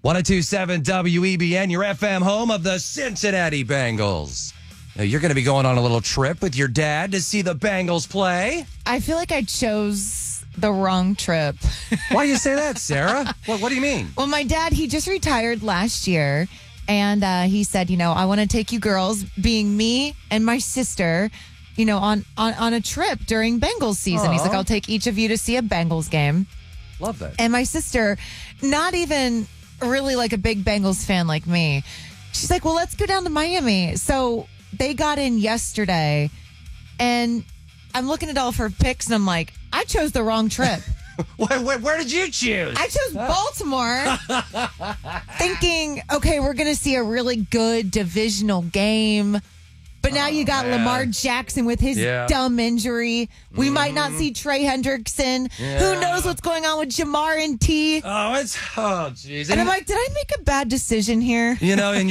1027 WEBN, your FM home of the Cincinnati Bengals. Now, you're going to be going on a little trip with your dad to see the Bengals play. I feel like I chose the wrong trip. Why do you say that, Sarah? What do you mean? Well, my dad, he just retired last year, and he said, I want to take you girls, being me and my sister, on a trip during Bengals season. Aww. He's like, I'll take each of you to see a Bengals game. Love that. And my sister, not even really like a big Bengals fan like me, she's like, well, let's go down to Miami. So they got in yesterday, and I'm looking at all of her picks, and I'm like, I chose the wrong trip. Where did you choose? I chose Baltimore, thinking, okay, we're going to see a really good divisional game. But now you got Lamar Jackson with his dumb injury. We might not see Trey Hendrickson. Yeah. Who knows what's going on with Jamar and T? Jeez. And I'm like, did I make a bad decision here? And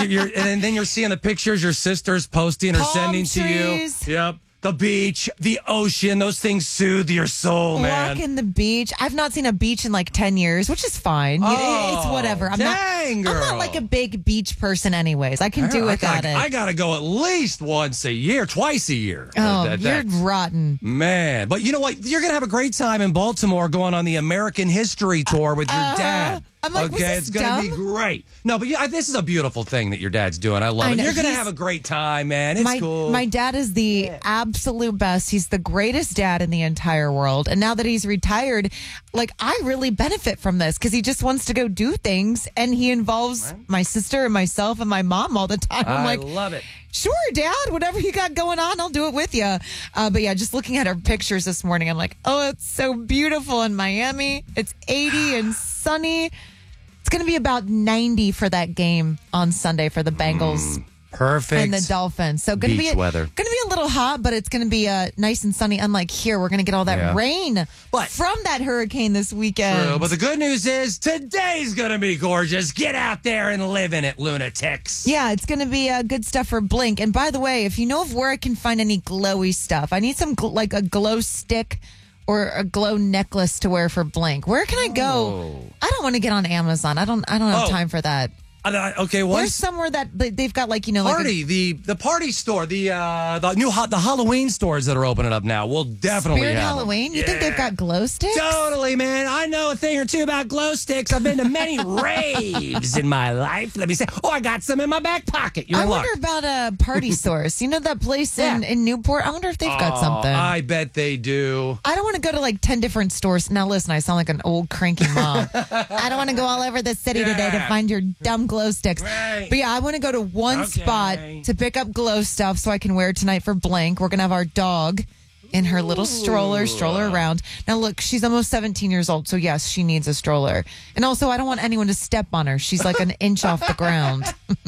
and then you're seeing the pictures your sister's posting or Palm sending trees. to you. Yep. The beach, the ocean, those things soothe your soul, man. Walking the beach. I've not seen a beach in like 10 years, which is fine. It's whatever. I'm not like a big beach person anyways. I can do without it. I got to go at least twice a year. Oh, you're rotten. Man. But you know what? You're going to have a great time in Baltimore going on the American History Tour with your dad. I'm like, okay, it's going to be great. No, but this is a beautiful thing that your dad's doing. I love it. You're going to have a great time, man. It's cool. My dad is the absolute best. He's the greatest dad in the entire world. And now that he's retired, I really benefit from this because he just wants to go do things, and he involves my sister and myself and my mom all the time. I'm I like, love it. Sure, Dad, whatever you got going on, I'll do it with you. But yeah, just looking at our pictures this morning, I'm like, oh, it's so beautiful in Miami. It's 80 and sunny. It's going to be about 90 for that game on Sunday for the Bengals. Perfect. And the Dolphins. So going to be weather. Going to be a little hot, but it's going to be nice and sunny. Unlike here, we're going to get all that rain from that hurricane this weekend. True, but the good news is today's going to be gorgeous. Get out there and live in it, lunatics. Yeah, it's going to be good stuff for Blink. And by the way, if you know of where I can find any glowy stuff, I need some like a glow stick or a glow necklace to wear for Blink. Where can I go? I don't want to get on Amazon. I don't have time for that. Okay, where's somewhere that they've got party the party store, the Halloween stores that are opening up now. We'll definitely Spirit have Halloween. You think they've got glow sticks? Totally, man. I know a thing or two about glow sticks. I've been to many raves in my life. Let me say, I got some in my back pocket. I wonder about Party Source. You know that place in Newport? I wonder if they've got something. I bet they do. I don't want to go to 10 different stores. Now listen, I sound like an old cranky mom. I don't want to go all over the city today to find your dumb glow sticks. Right. But yeah, I want to go to one spot to pick up glow stuff so I can wear it tonight for Blink. We're going to have our dog in her little stroller around. Now look, she's almost 17 years old, so yes, she needs a stroller. And also, I don't want anyone to step on her. She's like an inch off the ground.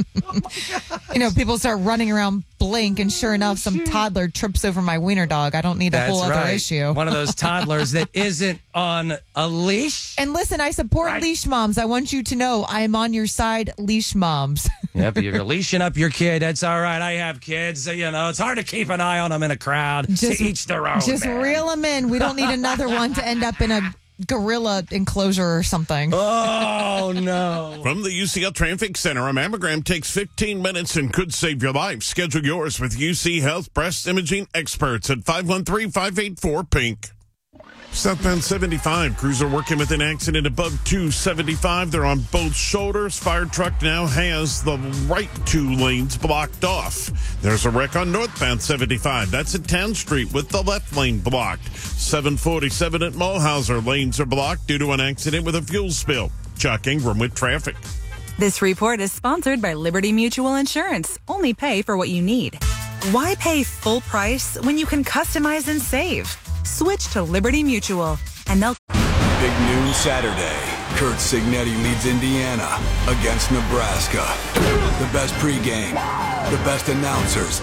People start running around Blink, and sure enough, some toddler trips over my wiener dog. I don't need a whole other issue. One of those toddlers that isn't on a leash. And listen, I support leash moms. I want you to know I am on your side, leash moms. Yep, you're leashing up your kid. That's all right. I have kids. So, it's hard to keep an eye on them in a crowd. To each their own. Just reel them in. We don't need another one to end up in a gorilla enclosure or something. Oh, no. From the UCL Traffic Center, a mammogram takes 15 minutes and could save your life. Schedule yours with UC Health Breast Imaging Experts at 513-584-PINK. Southbound 75, crews are working with an accident above 275. They're on both shoulders. Fire truck now has the right 2 lanes blocked off. There's a wreck on northbound 75. That's at Town Street with the left lane blocked. 747 at Mulhauser, lanes are blocked due to an accident with a fuel spill. Chuck Ingram with traffic. This report is sponsored by Liberty Mutual Insurance. Only pay for what you need. Why pay full price when you can customize and save? Switch to Liberty Mutual, and they'll... Big noon Saturday. Kurt Signetti leads Indiana against Nebraska. The best pregame, the best announcers.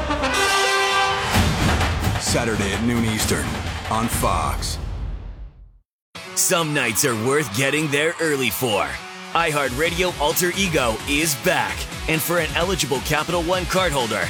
Saturday at noon Eastern on Fox. Some nights are worth getting there early for. iHeartRadio Alter Ego is back. And for an eligible Capital One cardholder,